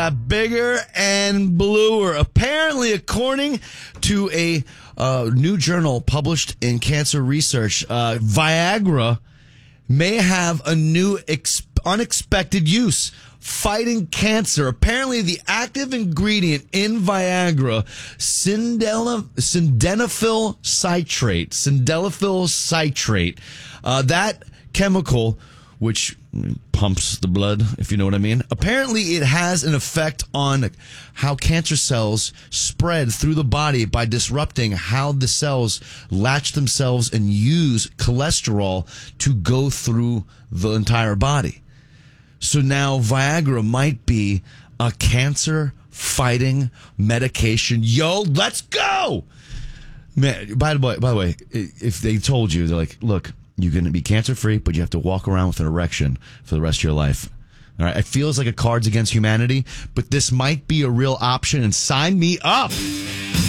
Bigger and bluer. Apparently, according to a new journal published in Cancer Research, Viagra may have a new unexpected use fighting cancer. Apparently, the active ingredient in Viagra, sildenafil citrate, that chemical, which pumps the blood, if you know what I mean. Apparently, it has an effect on how cancer cells spread through the body by disrupting how the cells latch themselves and use cholesterol to go through the entire body. So now Viagra might be a cancer-fighting medication. Yo, let's go! Man, by the way, if they told you, they're like, look, you're going to be cancer-free, but you have to walk around with an erection for the rest of your life. All right, it feels like a Cards Against Humanity, but this might be a real option, and sign me up.